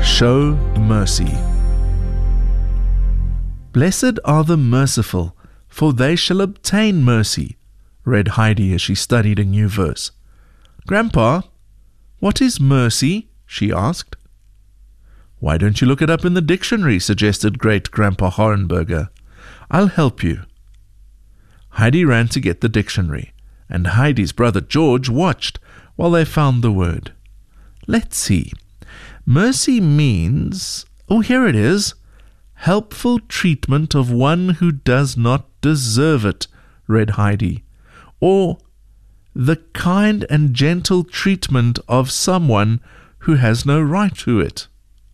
Show mercy. Blessed are the merciful, for they shall obtain mercy, read Heidi as she studied a new verse. Grandpa, what is mercy? She asked. Why don't you look it up in the dictionary? Suggested Great-Grandpa Hornberger. I'll help you. Heidi ran to get the dictionary, and Heidi's brother George watched while they found the word. Let's see. Mercy means, here it is, helpful treatment of one who does not deserve it, read Heidi, or the kind and gentle treatment of someone who has no right to it.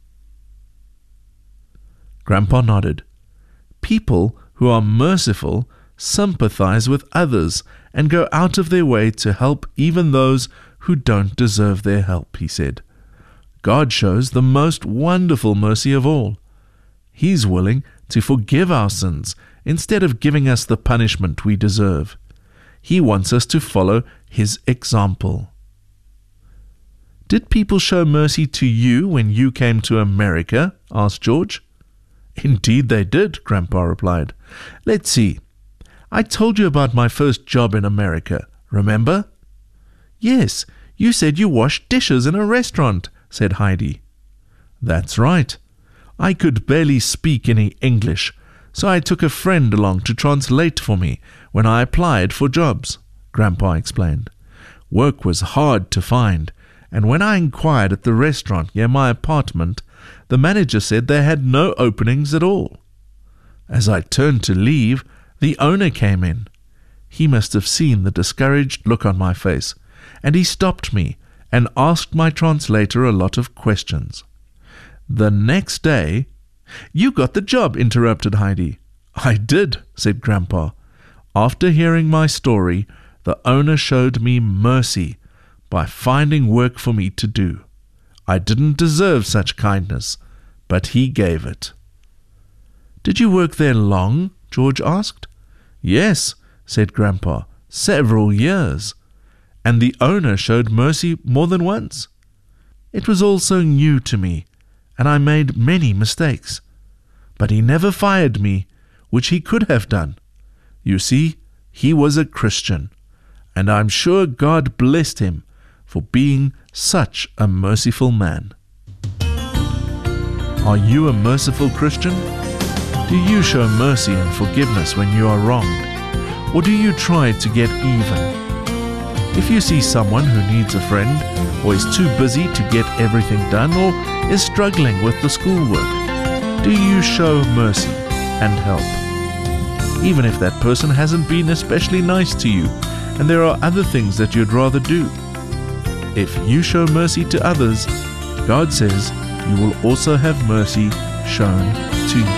Grandpa nodded. People who are merciful sympathize with others and go out of their way to help even those who don't deserve their help, he said. God shows the most wonderful mercy of all. He's willing to forgive our sins instead of giving us the punishment we deserve. He wants us to follow His example. Did people show mercy to you when you came to America? Asked George. Indeed they did, Grandpa replied. Let's see. I told you about my first job in America, remember? Yes, you said you washed dishes in a restaurant, said Heidi. That's right. I could barely speak any English, so I took a friend along to translate for me when I applied for jobs, Grandpa explained. Work was hard to find, and when I inquired at the restaurant near my apartment, the manager said they had no openings at all. As I turned to leave, the owner came in. He must have seen the discouraged look on my face, and he stopped me and asked my translator a lot of questions. The next day— You got the job, interrupted Heidi. I did, said Grandpa. After hearing my story, the owner showed me mercy by finding work for me to do. I didn't deserve such kindness, but he gave it. Did you work there long? George asked. Yes, said Grandpa, several years. And the owner showed mercy more than once. It was all so new to me, and I made many mistakes. But he never fired me, which he could have done. You see, he was a Christian, and I'm sure God blessed him for being such a merciful man. Are you a merciful Christian? Do you show mercy and forgiveness when you are wronged? Or do you try to get even? If you see someone who needs a friend, or is too busy to get everything done, or is struggling with the schoolwork, do you show mercy and help? Even if that person hasn't been especially nice to you, and there are other things that you'd rather do. If you show mercy to others, God says you will also have mercy shown to you.